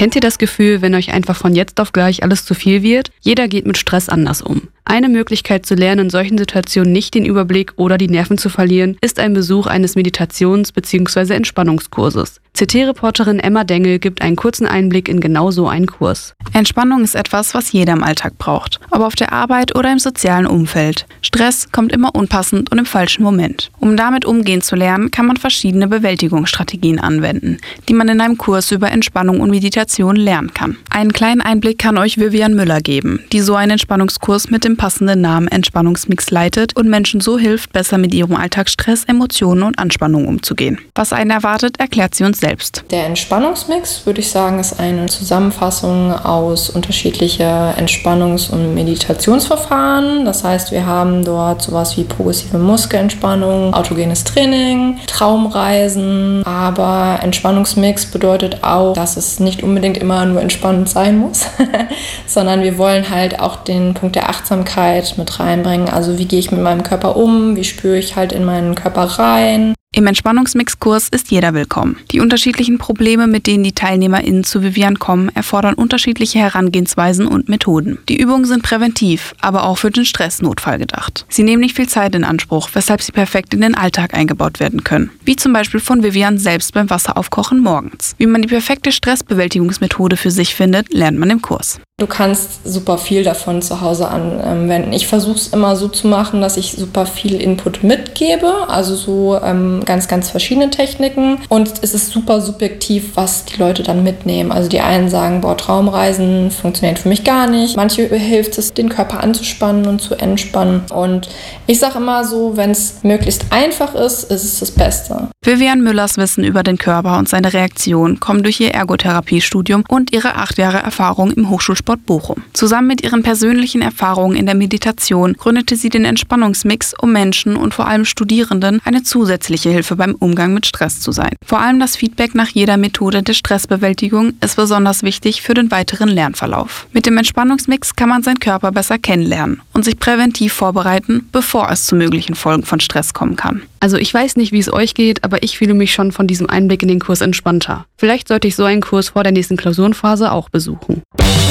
Kennt ihr das Gefühl, wenn euch einfach von jetzt auf gleich alles zu viel wird? Jeder geht mit Stress anders um. Eine Möglichkeit zu lernen, in solchen Situationen nicht den Überblick oder die Nerven zu verlieren, ist ein Besuch eines Meditations- bzw. Entspannungskurses. CT-Reporterin Emma Dengel gibt einen kurzen Einblick in genau so einen Kurs. Entspannung ist etwas, was jeder im Alltag braucht, ob auf der Arbeit oder im sozialen Umfeld. Stress kommt immer unpassend und im falschen Moment. Um damit umgehen zu lernen, kann man verschiedene Bewältigungsstrategien anwenden, die man in einem Kurs über Entspannung und Meditation lernen kann. Einen kleinen Einblick kann euch Vivian Müller geben, die so einen Entspannungskurs mit dem passenden Namen Entspannungsmix leitet und Menschen so hilft, besser mit ihrem Alltagsstress, Emotionen und Anspannung umzugehen. Was einen erwartet, erklärt sie uns selbst. Der Entspannungsmix, würde ich sagen, ist eine Zusammenfassung aus unterschiedlicher Entspannungs- und Meditationsverfahren. Das heißt, wir haben dort sowas wie progressive Muskelentspannung, autogenes Training, Traumreisen. Aber Entspannungsmix bedeutet auch, dass es nicht unbedingt immer nur entspannend sein muss, sondern wir wollen halt auch den Punkt der Achtsamkeit mit reinbringen. Also wie gehe ich mit meinem Körper um, wie spüre ich halt in meinen Körper rein. Im Entspannungsmix-Kurs ist jeder willkommen. Die unterschiedlichen Probleme, mit denen die TeilnehmerInnen zu Vivian kommen, erfordern unterschiedliche Herangehensweisen und Methoden. Die Übungen sind präventiv, aber auch für den Stressnotfall gedacht. Sie nehmen nicht viel Zeit in Anspruch, weshalb sie perfekt in den Alltag eingebaut werden können. Wie zum Beispiel von Vivian selbst beim Wasseraufkochen morgens. Wie man die perfekte Stressbewältigungsmethode für sich findet, lernt man im Kurs. Du kannst super viel davon zu Hause anwenden. Ich versuche es immer so zu machen, dass ich super viel Input mitgebe, also so ganz, ganz verschiedene Techniken. Und es ist super subjektiv, was die Leute dann mitnehmen. Also die einen sagen, Traumreisen funktioniert für mich gar nicht. Manche hilft es, den Körper anzuspannen und zu entspannen. Und ich sage immer so, wenn es möglichst einfach ist, ist es das Beste. Vivian Müllers Wissen über den Körper und seine Reaktion kommen durch ihr Ergotherapiestudium und ihre 8 Jahre Erfahrung im Hochschulsport Bochum. Zusammen mit ihren persönlichen Erfahrungen in der Meditation gründete sie den Entspannungsmix, um Menschen und vor allem Studierenden eine zusätzliche Hilfe beim Umgang mit Stress zu sein. Vor allem das Feedback nach jeder Methode der Stressbewältigung ist besonders wichtig für den weiteren Lernverlauf. Mit dem Entspannungsmix kann man seinen Körper besser kennenlernen und sich präventiv vorbereiten, bevor es zu möglichen Folgen von Stress kommen kann. Also ich weiß nicht, wie es euch geht, aber ich fühle mich schon von diesem Einblick in den Kurs entspannter. Vielleicht sollte ich so einen Kurs vor der nächsten Klausurenphase auch besuchen.